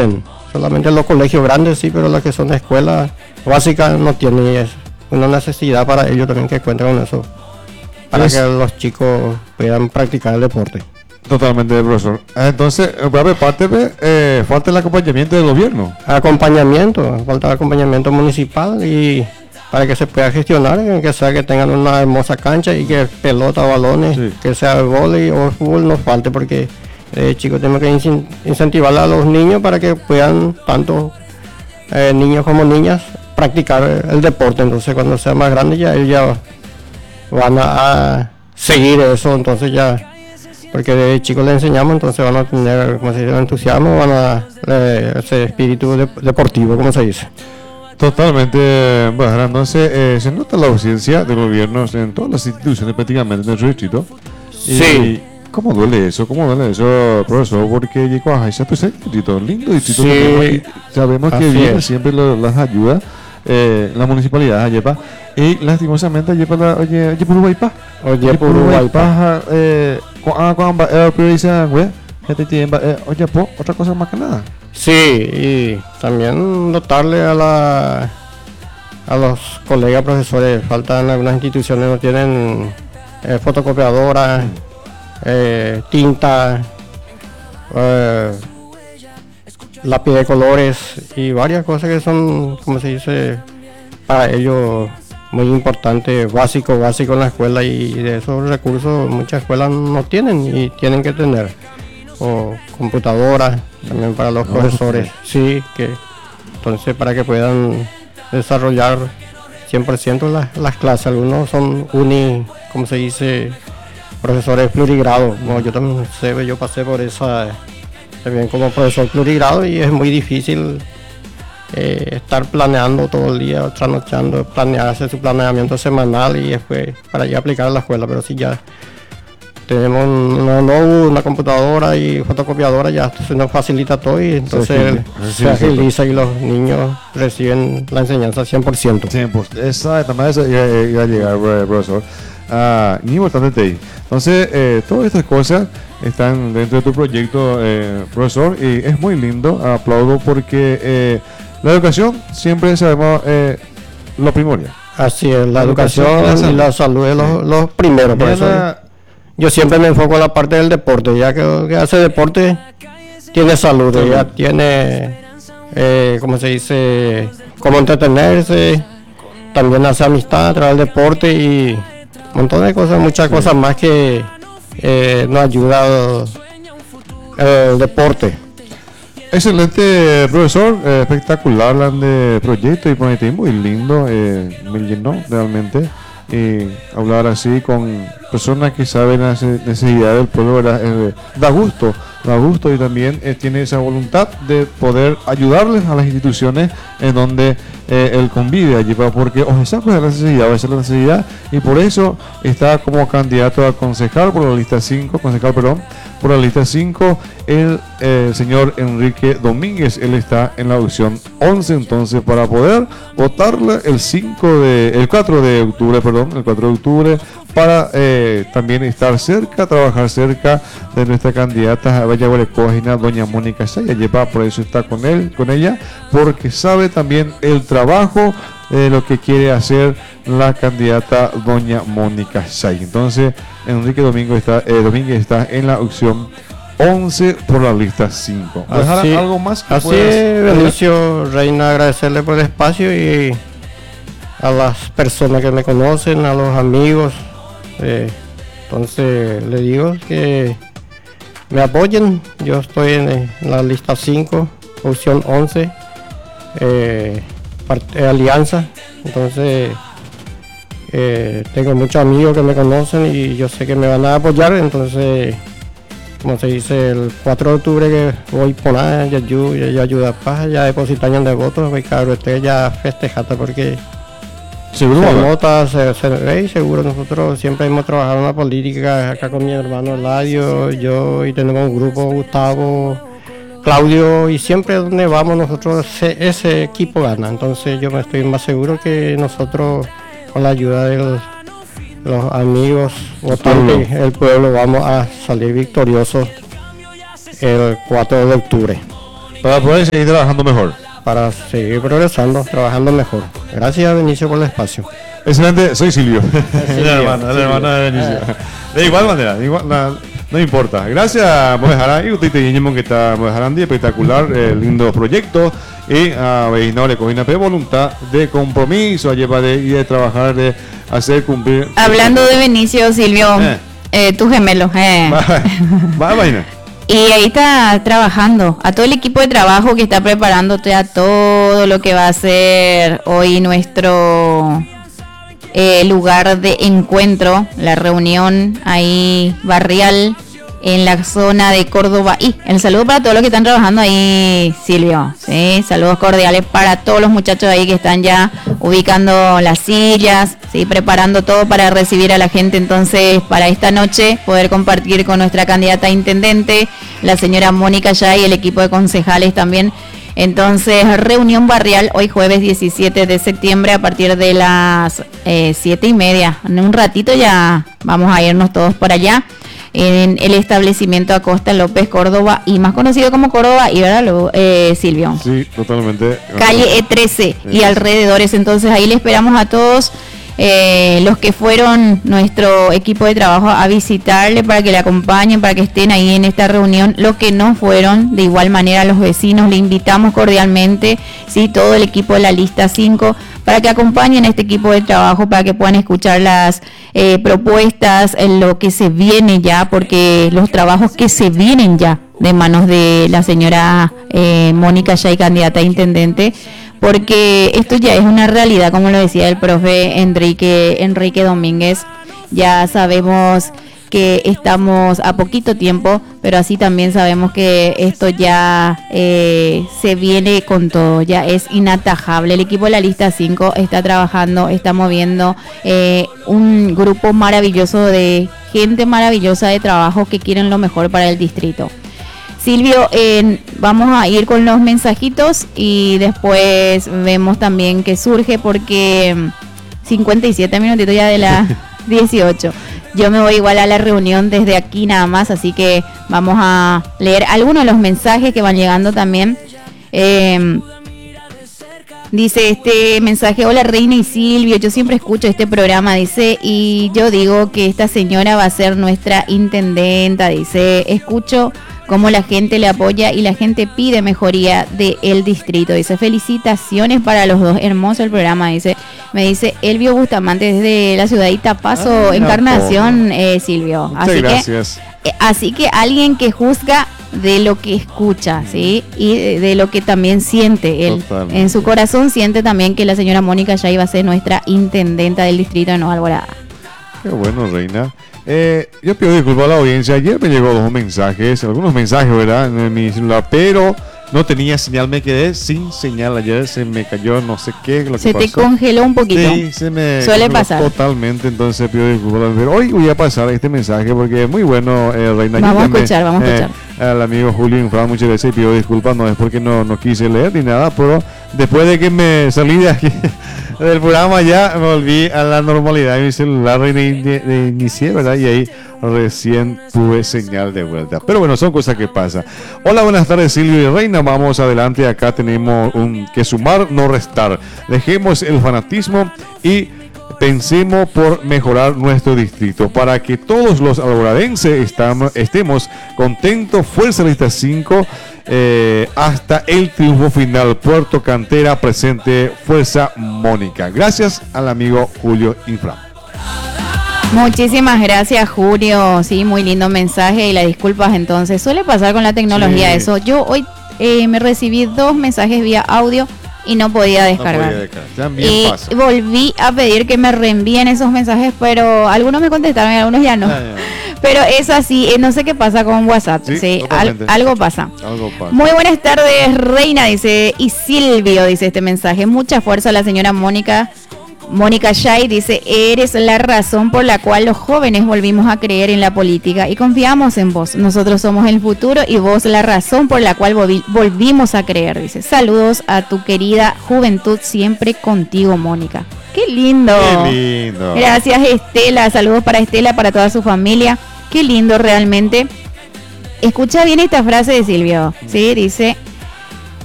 tienen. Solamente los colegios grandes sí, pero las que son escuelas básicas no tienen, y es una necesidad para ellos también que cuenten con eso, para que los chicos puedan practicar el deporte. Totalmente, profesor. Entonces, falta el acompañamiento del gobierno. Falta acompañamiento municipal y para que se pueda gestionar, que sea que tengan una hermosa cancha y que pelota, balones, sí, que sea vóley o fútbol no falte, porque chicos tenemos que incentivar a los niños para que puedan, tanto niños como niñas, practicar el deporte. Entonces cuando sea más grande ya ellos ya van a seguir eso, entonces ya, porque de chicos les enseñamos, entonces van a tener, como se dice, entusiasmo, van a ese espíritu deportivo, como se dice. Totalmente, bueno, entonces se nota la ausencia del gobierno en todas las instituciones prácticamente de nuestro distrito. Sí. ¿Cómo duele eso, profesor? Porque llegó a ese distrito, lindo distrito, sí, sabemos que viene siempre las ayudas, la municipalidad Ayepa, y lastimosamente Ayepa por Uruguaypa, otra cosa más que nada. Sí, y también dotarle a los colegas profesores, faltan algunas instituciones, no tienen fotocopiadoras, tinta, lápiz de colores y varias cosas que son, como se dice, para ellos muy importante, básico en la escuela, y de esos recursos muchas escuelas no tienen y tienen que tener, o computadoras también para los profesores, sí, que entonces para que puedan desarrollar 100% las clases. Algunos son como se dice, profesores plurigrados, como yo también sé, yo pasé por esa también como profesor plurigrado, y es muy difícil estar planeando todo el día, trasnochando, hacer su planeamiento semanal y después para ya aplicar a la escuela. Pero si ya tenemos una computadora y fotocopiadora, ya se nos facilita todo, y entonces se agiliza y los niños reciben la enseñanza 100%. 100%. Exactamente, eso iba a llegar, profesor. Muy importante ahí. Entonces, todas estas cosas están dentro de tu proyecto, profesor, y es muy lindo. Aplaudo porque la educación siempre sabemos lo primordial. Así es, la educación y la salud es los primeros. Por eso yo siempre me enfoco en la parte del deporte, ya que hace deporte tiene salud, ya tiene, como se dice, cómo entretenerse, también hace amistad a través del deporte y un montón de cosas, muchas cosas más que nos ayuda el deporte. Excelente, profesor, espectacular, hablan de proyecto y proyecto muy lindo, me llenó realmente. Hablar así con personas que saben las necesidades del pueblo, da gusto, y también tiene esa voluntad de poder ayudarles a las instituciones en donde él convive allí, porque esa es la necesidad, y por eso está como candidato a concejal por la lista 5, por la lista 5, el señor Enrique Domínguez. Él está en la opción 11, entonces para poder votarle el 4 de octubre, para también estar trabajar cerca de nuestra candidata Vallaguarecógena, doña Mónica Saya. Por eso está con ella, porque sabe también el trabajo de lo que quiere hacer la candidata doña Mónica Saya. Entonces, Enrique Domínguez está en la opción 11 por la lista 5. ¿Algo más que así es, Benicio Reina, agradecerle por el espacio y a las personas que me conocen, a los amigos. Entonces le digo que me apoyen. Yo estoy en la lista 5, opción 11, alianza. Entonces tengo muchos amigos que me conocen y yo sé que me van a apoyar. Entonces, como se dice, el 4 de octubre que voy por allá, ya ayuda para ya depositar de votos, voy a ya festejata, porque seguro se nota, se ve, y seguro nosotros siempre hemos trabajado en la política acá con mi hermano Eladio, yo, y tenemos un grupo, Gustavo, Claudio, y siempre donde vamos nosotros ese equipo gana. Entonces yo me estoy más seguro que nosotros, con la ayuda de los amigos votantes, el pueblo, vamos a salir victoriosos el 4 de octubre. Para poder seguir trabajando mejor. Para seguir progresando, trabajando mejor. Gracias, Benicio, por el espacio. Excelente, soy Silvio. Silvio, la hermana de Benicio. De igual manera, no importa. Gracias, Modejarán. Y usted que está Modejarán, espectacular, lindo proyecto. Y a Beinao le cogí una voluntad de compromiso, a llevar y de trabajar, de hacer cumplir. Hablando de Benicio, Silvio, tu gemelo. Va, vaina. Y ahí está trabajando, a todo el equipo de trabajo que está preparándote a todo lo que va a ser hoy nuestro lugar de encuentro, la reunión ahí barrial en la zona de Córdoba. Y el saludo para todos los que están trabajando ahí, Silvio. Sí, saludos cordiales para todos los muchachos ahí que están ya ubicando las sillas, sí, preparando todo para recibir a la gente. Entonces, para esta noche poder compartir con nuestra candidata a intendente, la señora Mónica Yay, y el equipo de concejales también. Entonces, reunión barrial hoy jueves 17 de septiembre a partir de las 7:30. En un ratito ya vamos a irnos todos por allá en el establecimiento Acosta López Córdoba, y más conocido como Córdoba, y ahora Silvio. Sí, totalmente. Calle E13 y alrededores. Entonces ahí le esperamos a todos los que fueron nuestro equipo de trabajo a visitarle, para que le acompañen, para que estén ahí en esta reunión. Los que no fueron, de igual manera, los vecinos, le invitamos cordialmente, sí, todo el equipo de la lista 5, para que acompañen a este equipo de trabajo, para que puedan escuchar las propuestas, lo que se viene ya, porque los trabajos que se vienen ya de manos de la señora Mónica Yay, candidata a intendente, porque esto ya es una realidad, como lo decía el profe Enrique Domínguez. Ya sabemos que estamos a poquito tiempo, pero así también sabemos que esto ya se viene con todo, ya es inatajable. El equipo de la lista 5 está trabajando, está moviendo un grupo maravilloso de gente maravillosa de trabajo que quieren lo mejor para el distrito. Silvio, vamos a ir con los mensajitos y después vemos también qué surge, porque 57 minutitos ya de la 18. Yo me voy igual a la reunión desde aquí nada más, así que vamos a leer algunos de los mensajes que van llegando también. Dice este mensaje: hola Reina y Silvio, yo siempre escucho este programa, dice, y yo digo que esta señora va a ser nuestra intendenta, dice, escucho cómo la gente le apoya y la gente pide mejoría del distrito, dice, felicitaciones para los dos, hermoso el programa, dice, me dice Elvio Bustamante desde la ciudad de Itapazo, Encarnación, Silvio. Muchas gracias. Así que alguien que juzga de lo que escucha, ¿sí? Y de lo que también siente él. Totalmente. En su corazón siente también que la señora Mónica Yay va a ser nuestra intendenta del distrito de Nueva Alborada. Qué bueno, Reina. Yo pido disculpas a la audiencia. Ayer me llegó algunos mensajes, ¿verdad? En mi celular, pero no tenía señal, me quedé sin señal. Ayer se me cayó, no sé qué, lo que se pasó. Te congeló un poquito. Sí, se me suele pasar totalmente, entonces pido disculpas. Pero hoy voy a pasar este mensaje porque es muy bueno, Reina. Vamos a escuchar. Al amigo Julio Infran, muchas veces pido disculpas, no es porque no quise leer ni nada, pero después de que me salí de aquí del programa ya me volví a la normalidad en mi celular, inicié, ¿verdad? Y ahí recién tuve señal de vuelta. Pero bueno, son cosas que pasan. Hola, buenas tardes, Silvio y Reina. Vamos adelante. Acá tenemos que sumar, no restar. Dejemos el fanatismo y pensemos por mejorar nuestro distrito para que todos los alboradenses estemos contentos. Fuerza Lista 5 hasta el triunfo final. Puerto Cantera presente. Fuerza Mónica. Gracias al amigo Julio Infra. Muchísimas gracias, Julio. Sí, muy lindo mensaje y las disculpas. Entonces, suele pasar con la tecnología, sí. Eso. Yo hoy me recibí 2 mensajes vía audio y no podía descargar. Y pasa. Volví a pedir que me reenvíen esos mensajes, pero algunos me contestaron y algunos ya no. Pero es así, no sé qué pasa con WhatsApp. Sí, algo pasa. Muy buenas tardes, Reina, dice, y Silvio, dice este mensaje. Mucha fuerza a la señora Mónica Yay, dice, eres la razón por la cual los jóvenes volvimos a creer en la política y confiamos en vos. Nosotros somos el futuro y vos la razón por la cual volvimos a creer, dice. Saludos a tu querida juventud, siempre contigo, Mónica. ¡Qué lindo! ¡Qué lindo! Gracias, Estela. Saludos para Estela, para toda su familia. ¡Qué lindo realmente! Escucha bien esta frase de Silvio, ¿sí? Dice,